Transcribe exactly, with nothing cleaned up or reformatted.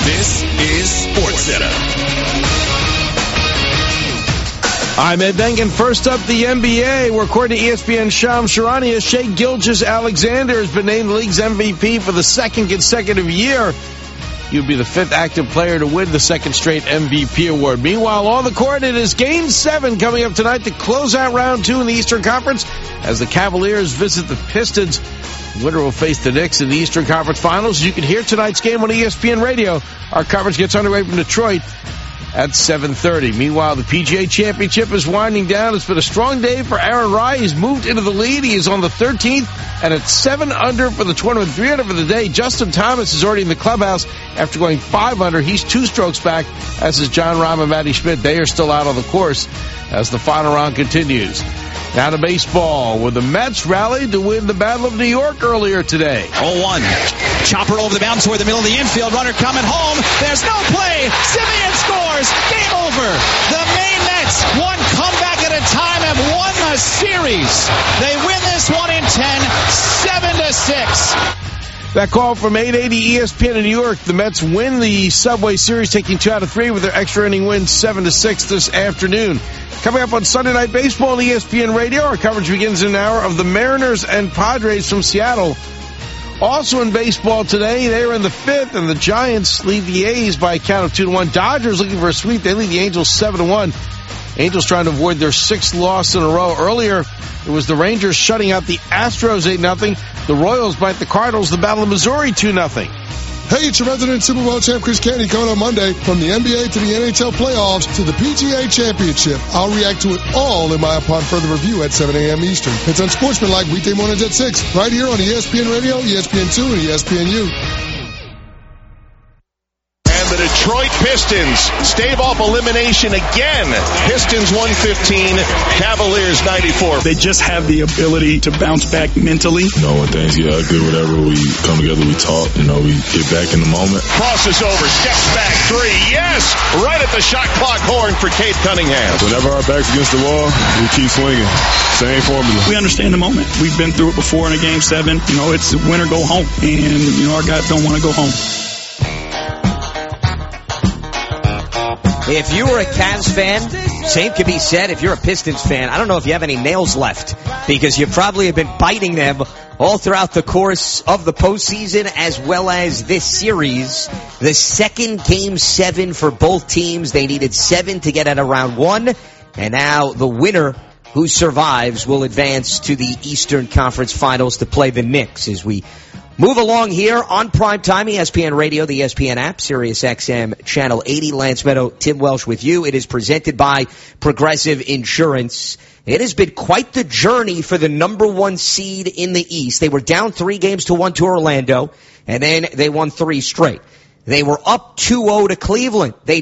This is SportsCenter. I'm Ed Bengen. First up, the N B A, where according to E S P N's Shams Charania, Shai Gilgeous-Alexander has been named the league's M V P for the second consecutive year. He'll be the fifth active player to win the second straight M V P award. Meanwhile, on the court, it is Game seven coming up tonight to close out round two in the Eastern Conference as the Cavaliers visit the Pistons. The winner will face the Knicks in the Eastern Conference Finals. You can hear tonight's game on E S P N Radio. Our coverage gets underway from Detroit at seven thirty. Meanwhile, the P G A Championship is winding down. It's been a strong day for Aaron Rai. He's moved into the lead. He is on the thirteenth and at seven under for the tournament, three under for the day. Justin Thomas is already in the clubhouse after going five under. He's two strokes back, as is John Rahm and Matty Schmidt. They are still out on the course as the final round continues. Now to baseball, where the Mets rallied to win the Battle of New York earlier today. oh one. Chopper over the mound toward the middle of the infield. Runner coming home. There's no play. Simeon scores. Game over. The Maine Mets, one comeback at a time, have won the series. They win this one in ten, seven to six. That call from eight eighty E S P N in New York. The Mets win the Subway Series, taking two out of three with their extra inning win seven to six this afternoon. Coming up on Sunday Night Baseball on E S P N Radio, our coverage begins in an hour of the Mariners and Padres from Seattle. Also in baseball today, they're in the fifth, and the Giants lead the A's by a count of two to one. Dodgers looking for a sweep. They lead the Angels seven to one. Angels trying to avoid their sixth loss in a row. Earlier, it was the Rangers shutting out the Astros eight nothing. The Royals bite the Cardinals. The Battle of Missouri two nothing. Hey, it's your resident Super Bowl champ Chris Canty coming on Monday. From the N B A to the N H L playoffs to the P G A Championship. I'll react to it all in my upon further review at seven a.m. Eastern. It's Unsportsmanlike weekday mornings at six, right here on E S P N Radio, E S P N two, and E S P N U. The Detroit Pistons stave off elimination again. Pistons one fifteen, Cavaliers ninety-four. They just have the ability to bounce back mentally. You know, when things get ugly, whatever, we come together, we talk, you know, we get back in the moment. Crosses over, steps back, three, yes! Right at the shot clock horn for Cade Cunningham. Whenever our back's against the wall, we keep swinging. Same formula. We understand the moment. We've been through it before in a game seven. You know, it's win or go home. And, you know, our guys don't want to go home. If you were a Cavs fan, same can be said if you're a Pistons fan. I don't know if you have any nails left because you probably have been biting them all throughout the course of the postseason as well as this series. The second game seven for both teams. They needed seven to get out of round one. And now the winner who survives will advance to the Eastern Conference Finals to play the Knicks as we move along here on Primetime, E S P N Radio, the E S P N app, Sirius X M Channel eighty. Lance Meadow, Tim Welsh with you. It is presented by Progressive Insurance. It has been quite the journey for the number one seed in the East. They were down three games to one to Orlando, and then they won three straight. They were up two oh to Cleveland. They